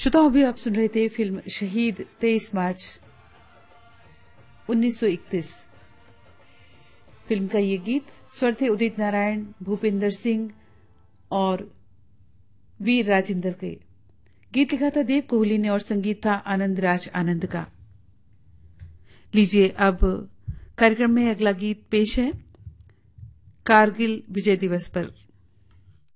श्रोताओं, अभी आप सुन रहे थे फिल्म शहीद 23 मार्च 1931। फिल्म का ये गीत स्वर थे उदित नारायण, भूपेंद्र सिंह और वीर राजेंद्र के। गीत लिखा था देव कोहली ने और संगीत था आनंद राज आनंद का। लीजिए अब कार्यक्रम में अगला गीत पेश है कारगिल विजय दिवस पर।